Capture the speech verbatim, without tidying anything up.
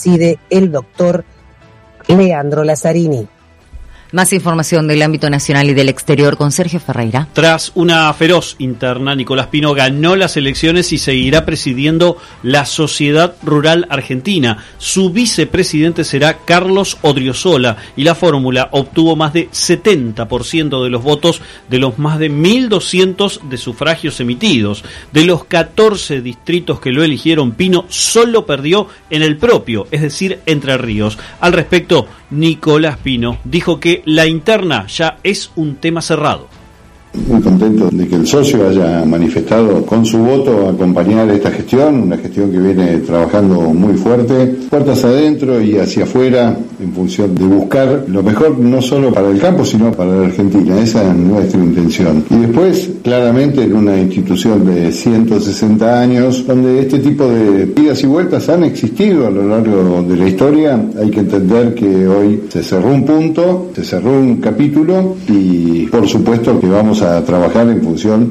preside el doctor Leandro Lazzarini. Más información del ámbito nacional y del exterior con Sergio Ferreira. Tras una feroz interna, Nicolás Pino ganó las elecciones y seguirá presidiendo la Sociedad Rural Argentina. Su vicepresidente será Carlos Odriozola y la fórmula obtuvo más de setenta por ciento de los votos de los más de mil doscientos de sufragios emitidos. De los catorce distritos que lo eligieron, Pino solo perdió en el propio, es decir, Entre Ríos. Al respecto, Nicolás Pino dijo que la interna ya es un tema cerrado. Muy contento de que el socio haya manifestado con su voto acompañar esta gestión, una gestión que viene trabajando muy fuerte, puertas adentro y hacia afuera, en función de buscar lo mejor no solo para el campo, sino para la Argentina. Esa es nuestra intención. Y después, claramente, en una institución de ciento sesenta años, donde este tipo de idas y vueltas han existido a lo largo de la historia, hay que entender que hoy se cerró un punto, se cerró un capítulo y, por supuesto, que vamos a trabajar en función